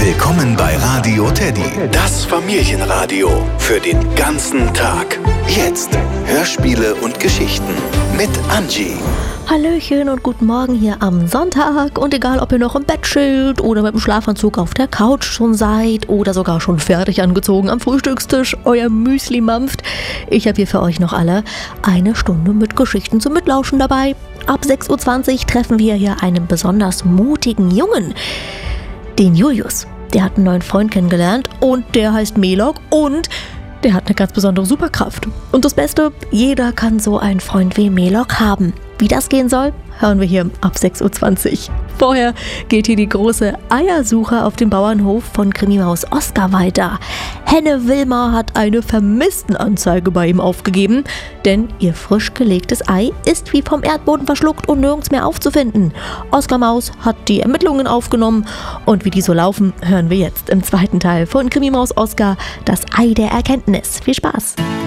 Willkommen bei Radio Teddy, das Familienradio für den ganzen Tag. Jetzt Hörspiele und Geschichten mit Angie. Hallöchen und guten Morgen hier am Sonntag. Und egal, ob ihr noch im Bett chillt oder mit dem Schlafanzug auf der Couch schon seid oder sogar schon fertig angezogen am Frühstückstisch, euer Müsli mampft, ich habe hier für euch noch alle eine Stunde mit Geschichten zum Mitlauschen dabei. Ab 6:20 Uhr treffen wir hier einen besonders mutigen Jungen, den Julius. Der hat einen neuen Freund kennengelernt und der heißt Melok und der hat eine ganz besondere Superkraft. Und das Beste, jeder kann so einen Freund wie Melok haben. Wie das gehen soll, hören wir hier ab 6:20 Uhr. Vorher geht hier die große Eiersuche auf dem Bauernhof von Krimimaus Oskar weiter. Henne Wilma hat eine Vermisstenanzeige bei ihm aufgegeben, denn ihr frisch gelegtes Ei ist wie vom Erdboden verschluckt und nirgends mehr aufzufinden. Oskar Maus hat die Ermittlungen aufgenommen und wie die so laufen, hören wir jetzt im zweiten Teil von Krimimaus Oskar, das Ei der Erkenntnis. Viel Spaß!